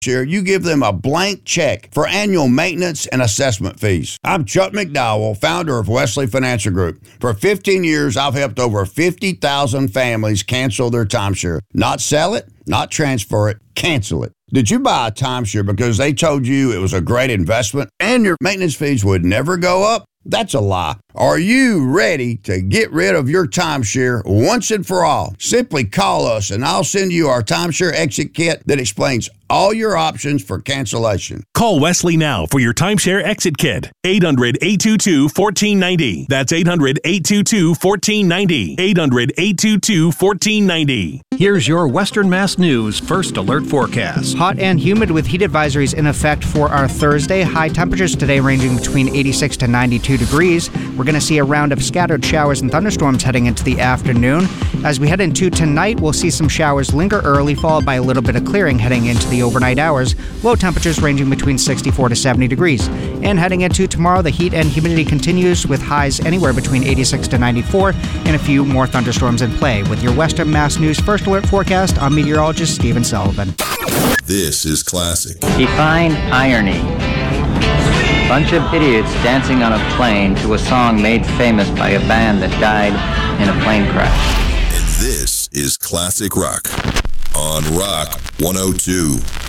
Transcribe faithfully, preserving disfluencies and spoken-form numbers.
Timeshare, you give them a blank check for annual maintenance and assessment fees. I'm Chuck McDowell, founder of Wesley Financial Group. For fifteen years, I've helped over fifty thousand families cancel their timeshare. Not sell it, not transfer it, cancel it. Did you buy a timeshare because they told you it was a great investment and your maintenance fees would never go up? That's a lie. Are you ready to get rid of your timeshare once and for all? Simply call us and I'll send you our timeshare exit kit that explains all your options for cancellation. Call Wesley now for your timeshare exit kit. eight hundred, eight two two, one four nine zero. That's eight hundred, eight two two, one four nine zero. eight hundred, eight two two, one four nine zero. Here's your Western Mass News First Alert Forecast. Hot and humid with heat advisories in effect for our Thursday. High temperatures today ranging between eighty-six to ninety-two degrees. We're going to see a round of scattered showers and thunderstorms heading into the afternoon. As we head into tonight, we'll see some showers linger early, followed by a little bit of clearing heading into the overnight hours. Low temperatures ranging between sixty-four to seventy degrees. And heading into tomorrow, the heat and humidity continues with highs anywhere between eighty-six to ninety-four and a few more thunderstorms in play. With your Western Mass News First Alert Forecast, I'm meteorologist Stephen Sullivan. This is classic. Define irony. Bunch of idiots dancing on a plane to a song made famous by a band that died in a plane crash. And this is Classic Rock on Rock one oh two.